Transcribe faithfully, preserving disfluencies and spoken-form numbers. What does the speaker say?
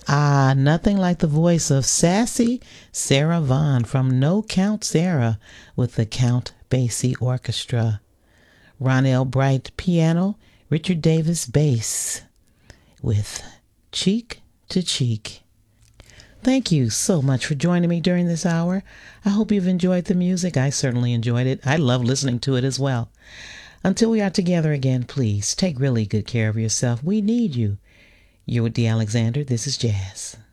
Ah, nothing like the voice of sassy Sarah Vaughan from No Count Sarah with the Count Basie Orchestra. Ronell Bright piano, Richard Davis bass with Cheek to Cheek. Thank you so much for joining me during this hour. I hope you've enjoyed the music. I certainly enjoyed it. I love listening to it as well. Until we are together again, please take really good care of yourself. We need you. You're with Dee Alexander. This is Jazz.